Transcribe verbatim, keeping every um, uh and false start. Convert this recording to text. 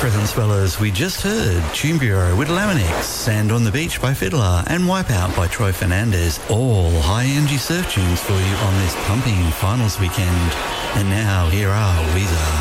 Presents, fellas. We just heard Tune Bureau with Laminix, Sand on the Beach by Fiddler, and Wipeout by Troy Fernandez. All high-energy surf tunes for you on this pumping finals weekend. And now, here are Weezer.